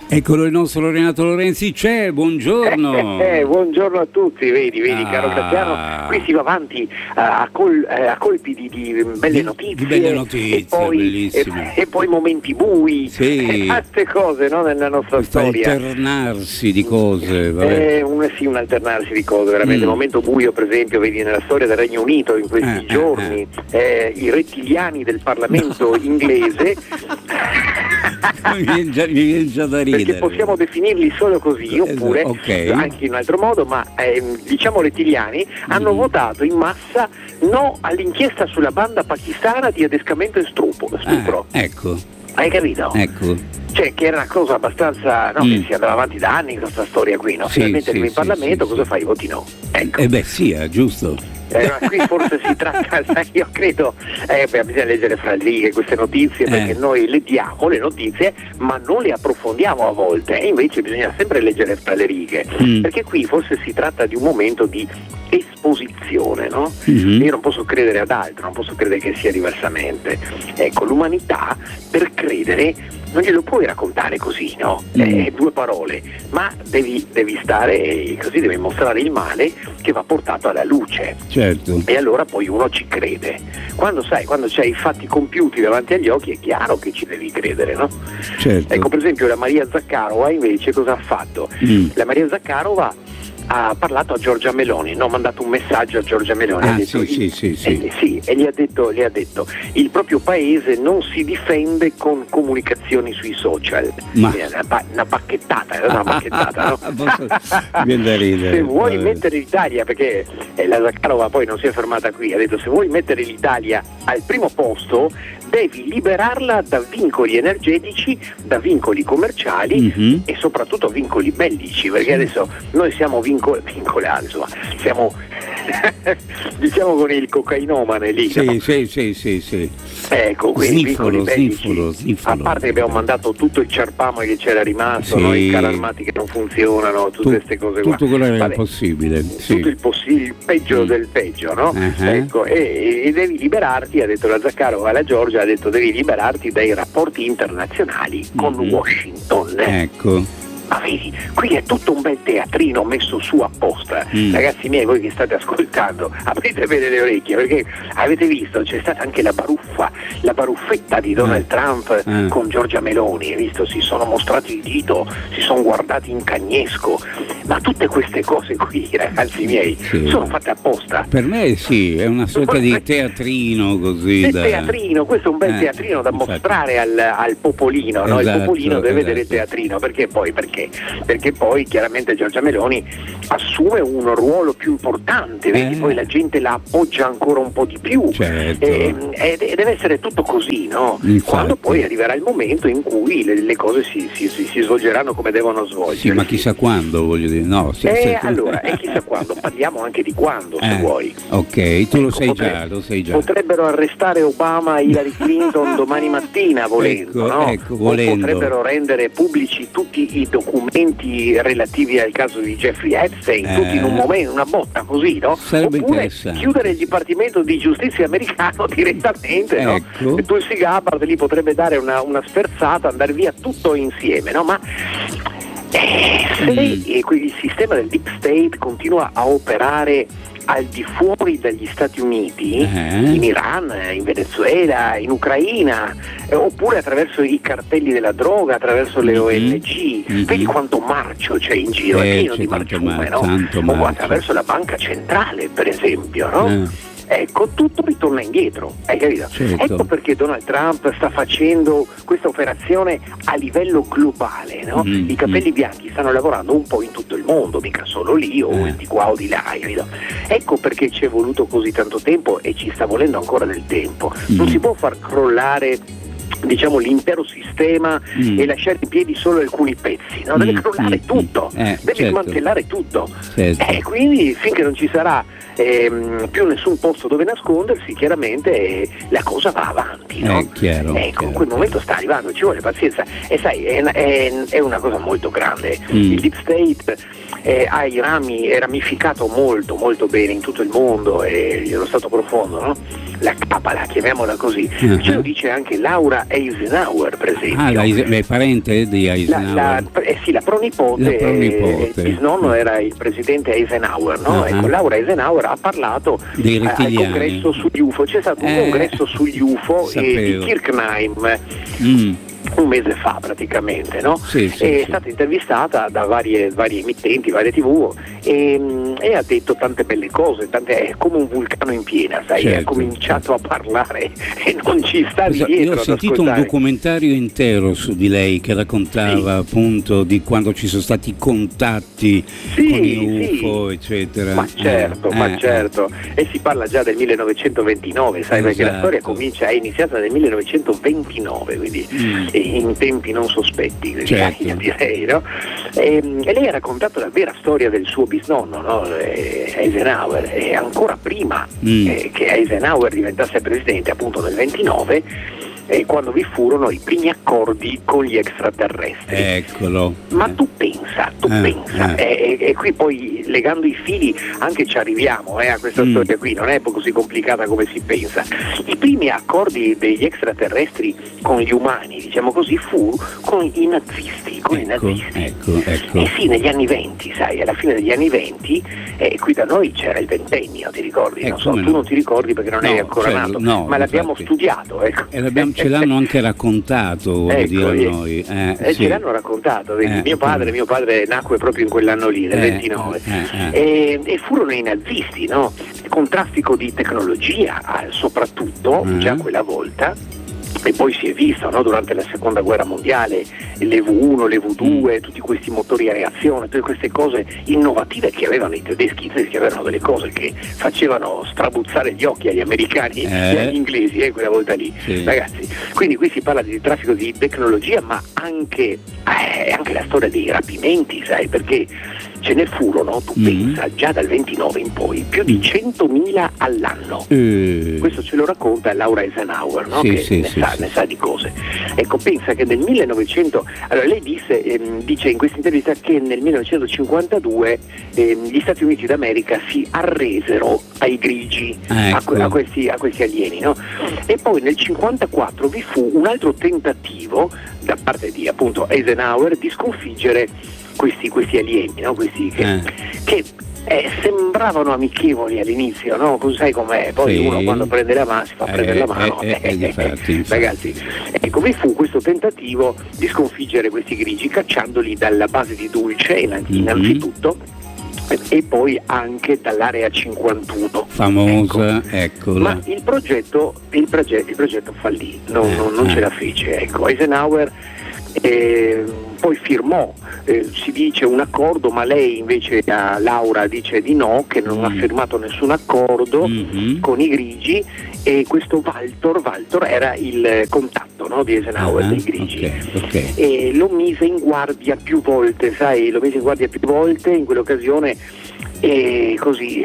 Eccolo il nostro Renato Lorenzi, c'è, buongiorno. Buongiorno a tutti, vedi caro Graziano, qui si va avanti a colpi di belle notizie, di belle notizie, e poi, bellissime. E poi momenti bui, sì. Tante cose, no, nella nostra storia. Un alternarsi di cose, vabbè. Un alternarsi di cose, veramente. Momento buio, per esempio, vedi nella storia del Regno Unito in questi giorni, i rettiliani del Parlamento inglese. Mi viene già da ridere. Perché possiamo definirli solo così, oppure anche in un altro modo, ma diciamo rettiliani hanno votato in massa no all'inchiesta sulla banda pakistana di adescamento e stupro. Ecco. Hai capito? Ecco. Cioè, che era una cosa abbastanza, che si andava avanti da anni questa storia qui, no? Finalmente arriva in Parlamento, cosa fai? Voti no. Ecco. Sì, giusto. Ma qui forse si tratta, io credo, bisogna leggere fra le righe queste notizie, perché noi leggiamo le notizie ma non le approfondiamo a volte, e invece bisogna sempre leggere fra le righe, perché qui forse si tratta di un momento di esposizione, no? Io non posso credere ad altro, non posso credere che sia diversamente. Ecco, l'umanità, per credere, non glielo puoi raccontare così, no? Due parole, ma devi stare così, devi mostrare il male che va portato alla luce. Certo. E allora poi uno ci crede. Quando c'hai i fatti compiuti davanti agli occhi è chiaro che ci devi credere, no? Certo. Ecco, per esempio la Maria Zakharova invece cosa ha fatto? La Maria Zakharova ha parlato a Giorgia Meloni, ha mandato un messaggio a Giorgia Meloni, ha detto, e gli ha detto il proprio paese non si difende con comunicazioni sui social. Una bacchettata, no? Viene da ridere. Se vuoi mettere l'Italia, perché la Zakharova poi non si è fermata qui, ha detto se vuoi mettere l'Italia al primo posto devi liberarla da vincoli energetici, da vincoli commerciali e soprattutto vincoli bellici, perché adesso noi siamo vincolati, insomma, siamo diciamo con il cocainomane lì. Sì. Ecco, quindi vincoli bellici. Sniffolo. A parte che abbiamo mandato tutto il ciarpame che c'era rimasto, no? I carri armati che non funzionano, tutte queste cose qua. Tutto quello che era possibile. Tutto il peggio del peggio, no? Ecco, e devi liberarti, ha detto la Zakharova alla Giorgia, ha detto devi liberarti dai rapporti internazionali con Washington. Ecco. Ma vedi, qui è tutto un bel teatrino messo su apposta. Ragazzi miei, voi che state ascoltando, aprite bene le orecchie, perché avete visto, c'è stata anche la baruffetta di Donald Trump con Giorgia Meloni, hai visto? Si sono mostrati il dito, si sono guardati in cagnesco, ma tutte queste cose qui, ragazzi miei, sono fatte apposta. Per me è una sorta di teatrino così. Teatrino, questo è un bel teatrino da mostrare al popolino, no? Il popolino deve vedere il teatrino, perché poi chiaramente Giorgia Meloni assume un ruolo più importante, vedi, poi la gente la appoggia ancora un po' di più, e deve essere tutto così, no? Quando poi arriverà il momento in cui le cose si svolgeranno come devono svolgersi. Sì, ma chissà quando, voglio dire, no? Allora, chissà quando, parliamo anche di quando, se vuoi. Ok, tu lo sai già. Potrebbero arrestare Obama e Hillary Clinton domani mattina, volendo, no? Volendo. Potrebbero rendere pubblici tutti i documenti relativi al caso di Jeffrey Epstein, tutti in un momento, una botta così, no? Sarebbe oppure chiudere il Dipartimento di Giustizia americano direttamente, no? E Tulsi Gabbard lì potrebbe dare una sferzata, andare via tutto insieme, no? Ma se il sistema del Deep State continua a operare al di fuori dagli Stati Uniti, in Iran, in Venezuela, in Ucraina, oppure attraverso i cartelli della droga, attraverso le ONG, vedi quanto marcio c'è in giro, è pieno di marciume, no? O attraverso la banca centrale, per esempio, no? Ecco, tutto ritorna indietro, hai capito? Ecco perché Donald Trump sta facendo questa operazione a livello globale, no? I capelli bianchi stanno lavorando un po' in tutto il mondo, mica solo lì o di qua o di là, hai capito? Ecco perché ci è voluto così tanto tempo e ci sta volendo ancora del tempo. Non si può far crollare, diciamo, l'intero sistema e lasciare in piedi solo alcuni pezzi, no? Deve crollare tutto, deve smantellare tutto. Quindi finché non ci sarà più nessun posto dove nascondersi, chiaramente la cosa va avanti, no? Ecco, quel momento sta arrivando, ci vuole pazienza, e sai, è una cosa molto grande. Il Deep State ha i rami, è ramificato molto molto bene in tutto il mondo, è lo stato profondo, no? la Kabbalah, chiamiamola così, ce lo dice anche Laura Eisenhower, per esempio. È parente di Eisenhower? Sì, la pronipote, il bisnonno era il presidente Eisenhower, no? Ecco, Laura Eisenhower ha parlato al congresso sugli UFO, c'è stato un congresso sugli UFO di Kirchheim. Un mese fa praticamente, no? È stata intervistata da varie emittenti, varie TV e ha detto tante belle cose, è come un vulcano in piena, sai, ha cominciato a parlare e non ci sta dietro. Io ho sentito un documentario intero su di lei che raccontava appunto di quando ci sono stati contatti con i UFO, eccetera. Ma certo, e si parla già del 1929, sai, perché la storia è iniziata nel 1929, quindi in tempi non sospetti, direi, no? E lei ha raccontato la vera storia del suo bisnonno, no? Eisenhower, e ancora prima che Eisenhower diventasse presidente, appunto nel 29, quando vi furono i primi accordi con gli extraterrestri. Eccolo. Ma tu pensa, e qui poi legando i fili anche ci arriviamo a questa storia qui, non è così complicata come si pensa. I primi accordi degli extraterrestri con gli umani, diciamo così, fu con i nazisti. Ecco. E sì, negli anni 20, sai, alla fine degli anni 20, qui da noi c'era il ventennio, ti ricordi? Non so, tu non ti ricordi perché non eri ancora nato, ma l'abbiamo studiato, ecco. Ce l'hanno anche raccontato, dire a noi. Ce l'hanno raccontato, vedi? Mio padre nacque proprio in quell'anno lì, nel 29, e furono i nazisti, no? Con traffico di tecnologia, soprattutto, già quella volta. E poi si è visto, no, durante la seconda guerra mondiale, l'EV1, l'EV2, tutti questi motori a reazione, tutte queste cose innovative che avevano i tedeschi che avevano delle cose che facevano strabuzzare gli occhi agli americani e agli inglesi, quella volta lì, ragazzi. Quindi qui si parla di traffico di tecnologia, ma anche la storia dei rapimenti, sai, perché ce ne furono, tu pensa, già dal 29 in poi, più di 100.000 all'anno. Questo ce lo racconta Laura Eisenhower, no? Ne sa di cose. Ecco, pensa che nel 1900, allora lei dice in questa intervista che nel 1952 gli Stati Uniti d'America si arresero ai grigi, a questi alieni, no? E poi nel 1954 vi fu un altro tentativo da parte di appunto Eisenhower di sconfiggere questi alieni, no? Questi che sembravano amichevoli all'inizio, no? Sai com'è, poi uno quando prende la mano si fa prendere la mano, ragazzi. Ecco, vi fu questo tentativo di sconfiggere questi grigi cacciandoli dalla base di Dulce innanzitutto, e poi anche dall'area 51 famosa, eccola. Ma il progetto fallì, non ce la fece, ecco. Eisenhower poi firmò, si dice un accordo, ma lei invece, Laura, dice di no, che non ha firmato nessun accordo con i grigi, e questo Walter era il contatto, no, di Eisenhower dei grigi, e lo mise in guardia più volte, sai, in quell'occasione. E così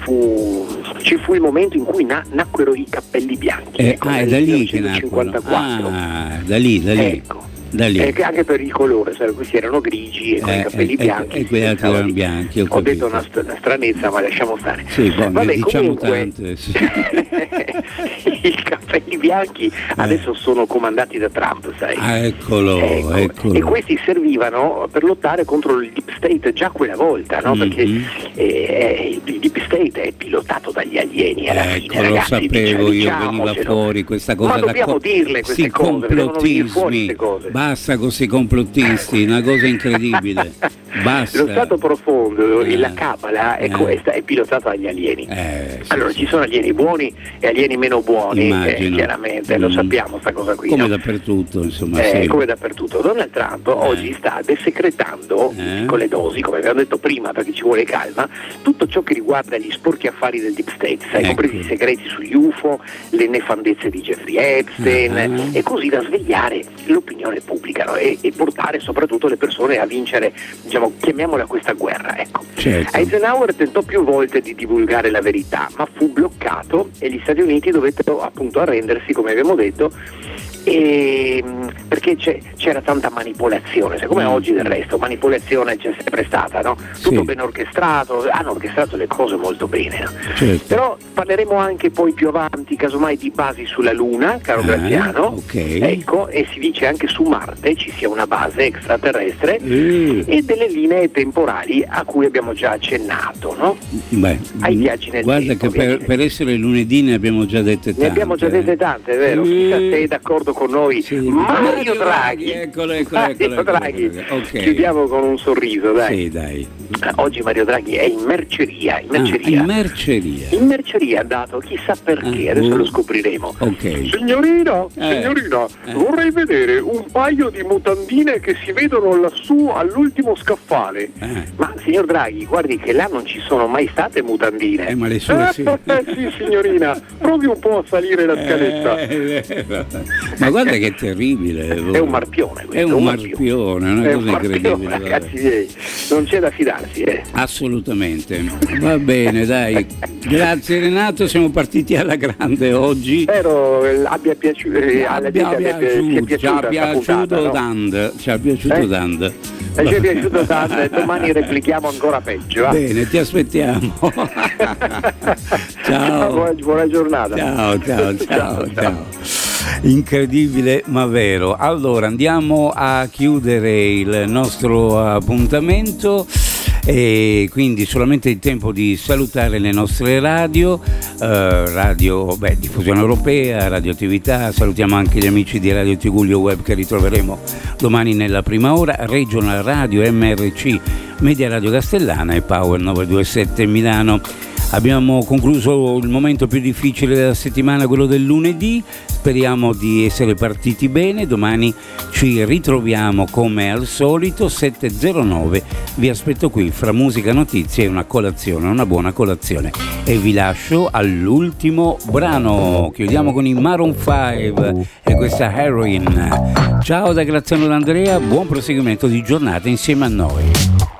ci fu il momento in cui nacquero i cappelli bianchi, è da lì che nacquero. Da lì. Ecco. Anche per il colore, sai, questi erano grigi e con i capelli bianchi. E quelli altri erano bianchi. Ho detto una stranezza, ma lasciamo stare. Vabbè, diciamo tante. I capelli bianchi adesso sono comandati da Trump, sai. Eccolo. E questi servivano per lottare contro il Deep State già quella volta, no? Perché il Deep State è pilotato dagli alieni alla fine, ragazzi. Lo sapevo, io veniva fuori questa cosa. Ma dobbiamo dirle queste cose, vengono fuori queste cose. Basta con questi complottisti, una cosa incredibile. Basta. Lo stato profondo, la Kabbalah è pilotata dagli alieni. Allora ci sono alieni buoni e alieni meno buoni, chiaramente, lo sappiamo sta cosa qui. Come dappertutto, insomma. Come dappertutto. Donald Trump oggi sta desecretando con le dosi, come abbiamo detto prima, perché ci vuole calma, tutto ciò che riguarda gli sporchi affari del Deep State, sai, compresi i segreti sugli UFO, le nefandezze di Jeffrey Epstein, e così da svegliare l'opinione pubblica, no? e portare soprattutto le persone a vincere, diciamo, chiamiamola questa guerra, ecco. Eisenhower tentò più volte di divulgare la verità, ma fu bloccato e gli Stati Uniti dovettero appunto arrendersi, come abbiamo detto, perché c'era tanta manipolazione, siccome oggi del resto manipolazione c'è sempre stata, no? Tutto ben orchestrato, hanno orchestrato le cose molto bene, no? Certo. Però parleremo anche poi più avanti casomai di basi sulla Luna, caro Graziano, ecco, e si dice anche su Marte ci sia una base extraterrestre e delle linee temporali a cui abbiamo già accennato, no? Beh, ai viaggi nel guarda tempo, che per essere lunedì ne abbiamo già dette tante. Ne abbiamo già dette tante, è vero? Chissà se è d'accordo con noi. Sì. Mario Draghi. Eccolo. Draghi. Okay. Chiudiamo con un sorriso, dai. Sì, dai. Oggi Mario Draghi è in merceria. In merceria è andato, chissà perché, adesso lo scopriremo. Okay. Signorina, vorrei vedere un paio di mutandine che si vedono lassù all'ultimo scaffale. Ma signor Draghi, guardi che là non ci sono mai state mutandine. Ma le sue sì. Sì, signorina, provi un po' a salire la scaletta. Ma guarda che è terribile. È un marpione questo. È un marpione, una cosa incredibile. Ragazzi miei, non c'è da fidarsi. Assolutamente. Va bene, dai. Grazie Renato, siamo partiti alla grande oggi. Spero abbia piaciuto. Ci ha piaciuto Dand. Ci è piaciuto Dand. Domani replichiamo ancora peggio. Bene, ti aspettiamo. Ciao. Buona giornata. Ciao. Incredibile ma vero. Allora andiamo a chiudere il nostro appuntamento e quindi solamente il tempo di salutare le nostre radio, Diffusione Europea, Radioattività. Salutiamo anche gli amici di Radio Tigullio Web che ritroveremo domani nella prima ora, Regional Radio, MRC, Media Radio Castellana e Power 927 Milano. Abbiamo concluso il momento più difficile della settimana, quello del lunedì. Speriamo di essere partiti bene. Domani ci ritroviamo come al solito 7:09. Vi aspetto qui fra musica, notizie e una colazione, una buona colazione. E vi lascio all'ultimo brano. Chiudiamo con i Maroon 5 e questa Heroin. Ciao da Graziano D'Andrea, buon proseguimento di giornata insieme a noi.